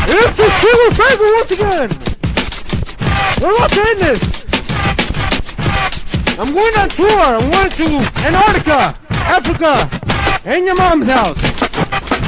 It's a Sugar Baby once again! We're about to end this! I'm going on tour! I'm going to Antarctica, Africa, and your mom's house!